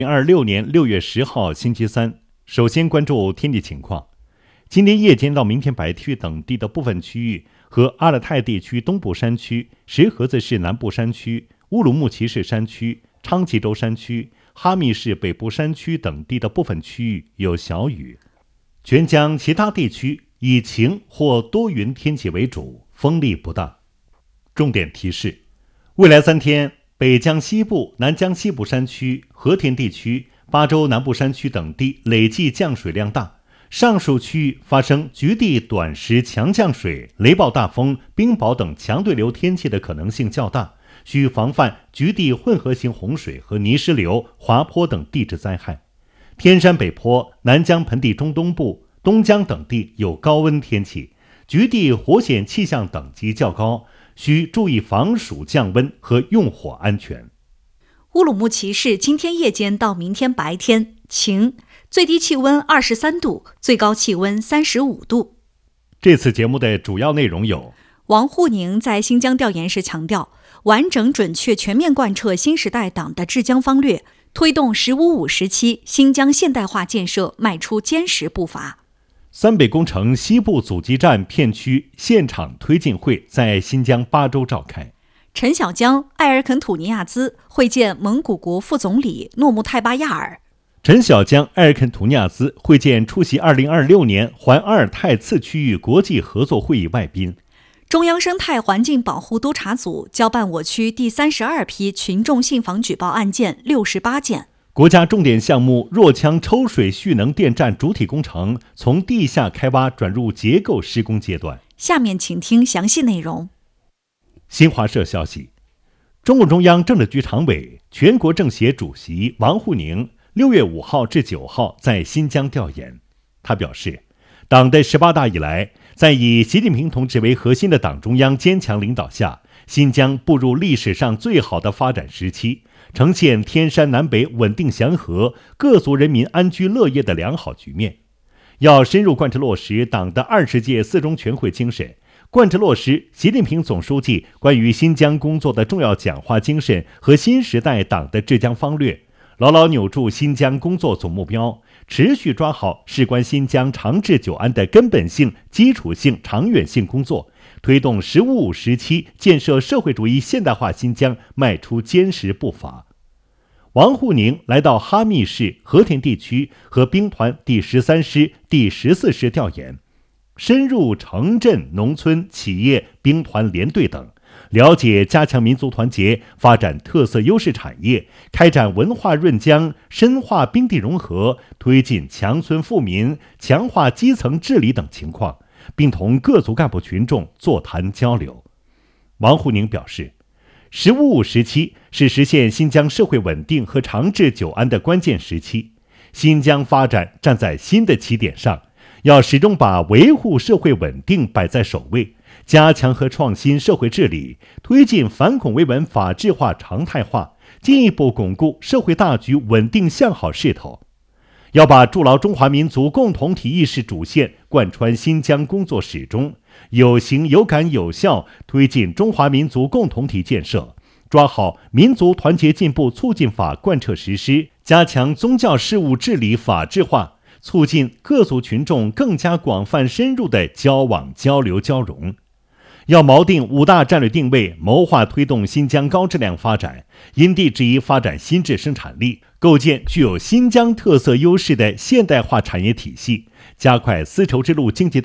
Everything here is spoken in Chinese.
2026年6月10号星期三，首先关注天气情况。今天夜间到明天白天等地的部分区域和阿勒泰地区东部山区、石河子市南部山区、乌鲁木齐市山区、昌吉州山区、哈密市北部山区等地的部分区域有小雨。全疆其他地区以晴或多云天气为主，风力不大。重点提示：未来3天，北疆西部、南疆西部山区、和田地区、巴州南部山区等地累计降水量大，上述区域发生局地短时强降水、雷暴大风、冰雹等强对流天气的可能性较大，需防范局地混合型洪水和泥石流、滑坡等地质灾害。天山北坡、南疆盆地中东部、东疆等地有高温天气，局地火险气象等级较高，需注意防暑降温和用火安全。 乌鲁木齐市今天夜间到明天白天晴，最低气温23度，最高气温35度。 这次节目的主要内容有： 王沪宁在新疆调研时强调，完整准确全面贯彻新时代党的治疆方略，推动“15-5”时期新疆现代化建设迈出坚实步伐。 三北工程西部阻击战片区现场推进会在新疆巴州召开。 陈小江、埃尔肯土尼亚兹会见蒙古国副总理诺木泰巴亚尔。 陈小江、埃尔肯土尼亚兹会见出席2026年环阿尔泰次区域国际合作会议外宾。 中央生态环境保护督察组交办我区第32批群众信访举报案件68件。 国家重点项目若羌抽水蓄能电站主体工程从地下开挖转入结构施工阶段。 下面请听详细内容。 新华社消息，中共中央政治局常委、全国政协主席王沪宁6月5号至9号在新疆调研。他表示，党的18大以来，在以习近平同志为核心的党中央坚强领导下，新疆步入历史上最好的发展时期，呈现天山南北稳定祥和、各族人民安居乐业的良好局面。要深入贯彻落实党的20届4中全会精神，贯彻落实习近平总书记关于新疆工作的重要讲话精神和新时代党的治疆方略，牢牢扭住新疆工作总目标，持续抓好事关新疆长治久安的根本性、基础性、长远性工作，推动“15-5”时期建设社会主义现代化新疆迈出坚实步伐。王沪宁来到哈密市和田地区和兵团第13师、第14师调研，深入城镇、农村、企业、兵团连队等，了解加强民族团结、发展特色优势产业、开展文化润疆、深化兵地融合、推进强村富民、强化基层治理等情况，并同各族干部群众座谈交流。王沪宁表示，“15-5”时期是实现新疆社会稳定和长治久安的关键时期，新疆发展站在新的起点上，要始终把维护社会稳定摆在首位，加强和创新社会治理，推进反恐维稳法治化常态化，进一步巩固社会大局稳定向好势头。要把筑牢中华民族共同体意识主线贯穿新疆工作始终，有形有感有效推进中华民族共同体建设，抓好民族团结进步促进法贯彻实施，加强宗教事务治理法治化，促进各族群众更加广泛深入的交往交流交融。要锚定5大战略定位，谋划推动新疆高质量发展，因地制宜发展新质生产力，构建具有新疆特色优势的现代化产业体系，加快丝绸之路经济